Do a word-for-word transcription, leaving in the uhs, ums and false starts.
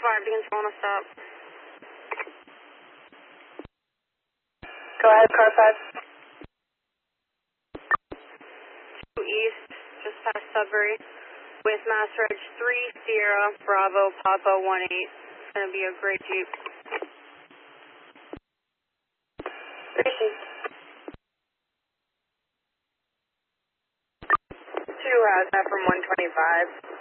five to control on a stop. Go ahead, car five. Two east, just past Sudbury, with Mass Reg three Sierra Bravo Papa one eight. It's going to be a great Jeep. Received. Two, uh, from one twenty-five.